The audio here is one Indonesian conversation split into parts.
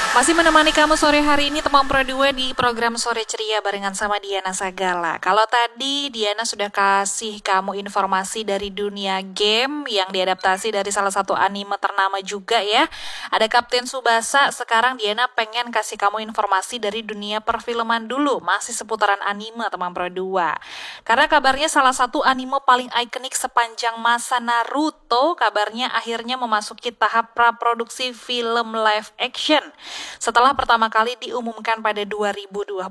Masih menemani kamu sore hari ini teman Pro 2 di program Sore Ceria barengan sama Diana Sagala. Kalau tadi Diana sudah kasih kamu informasi dari dunia game yang diadaptasi dari salah satu anime ternama juga ya. Ada Kapten Tsubasa, sekarang Diana pengen kasih kamu informasi dari dunia perfilman dulu. Masih seputaran anime teman Pro 2. Karena kabarnya salah satu anime paling ikonik sepanjang masa Naruto, kabarnya akhirnya memasuki tahap praproduksi film live action setelah pertama kali diumumkan pada 2024.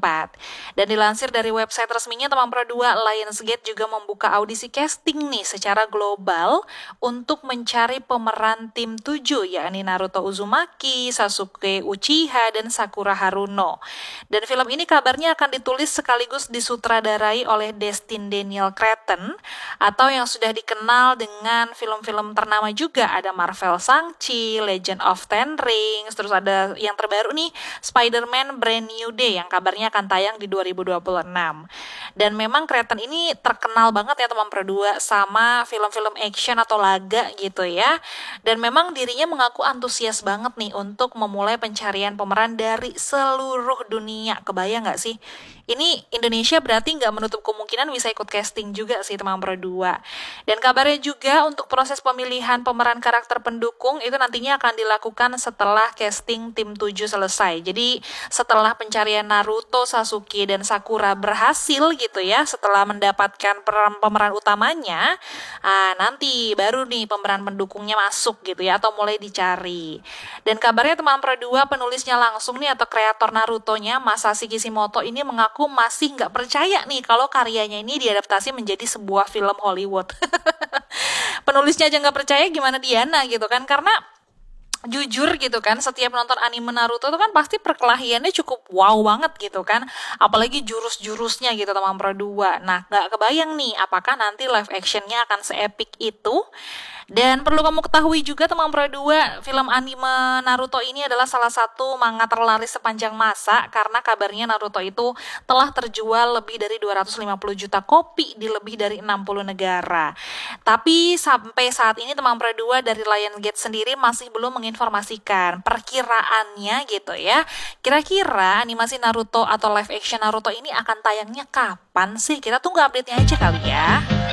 Dan dilansir dari website resminya teman Pro 2, Lionsgate juga membuka audisi casting nih secara global untuk mencari pemeran tim 7, yakni Naruto Uzumaki, Sasuke Uchiha, dan Sakura Haruno. Dan film ini kabarnya akan ditulis sekaligus disutradarai oleh Destin Daniel Cretton, atau yang sudah dikenal dengan film-film ternama juga, ada Marvel Shang-Chi, Legend of Ten Rings, terus ada yang terbaru nih Spider-Man Brand New Day yang kabarnya akan tayang di 2026. Dan memang Cretton ini terkenal banget ya teman Pro 2 sama film-film action atau laga gitu ya. Dan memang dirinya mengaku antusias banget nih untuk memulai pencarian pemeran dari seluruh dunia. Kebayang gak sih? Ini Indonesia berarti nggak menutup kemungkinan bisa ikut casting juga sih teman Pro 2. Dan kabarnya juga untuk proses pemilihan pemeran karakter pendukung itu nantinya akan dilakukan setelah casting tim 7 selesai. Jadi setelah pencarian Naruto, Sasuke, dan Sakura berhasil gitu ya, setelah mendapatkan pemeran utamanya, nanti baru nih pemeran pendukungnya masuk gitu ya, atau mulai dicari. Dan kabarnya teman Pro 2 penulisnya langsung nih atau kreator Naruto-nya, Masashi Kishimoto ini mengaku masih nggak percaya nih kalau karyanya ini diadaptasi menjadi sebuah film Hollywood. Penulisnya aja nggak percaya, gimana Diana gitu kan? Karena jujur gitu kan, setiap nonton anime Naruto itu kan pasti perkelahiannya cukup wow banget gitu kan, apalagi jurus-jurusnya gitu teman Pro 2. Nah gak kebayang nih apakah nanti live actionnya akan se-epic itu. Dan perlu kamu ketahui juga teman Pro 2, film anime Naruto ini adalah salah satu manga terlaris sepanjang masa, karena kabarnya Naruto itu telah terjual lebih dari 250 juta kopi di lebih dari 60 negara. Tapi sampai saat ini teman Pro 2 dari Lionsgate sendiri masih belum menginformasikan perkiraannya gitu ya. Kira-kira animasi Naruto atau live action Naruto ini akan tayangnya kapan sih? Kita tunggu update-nya aja kali ya.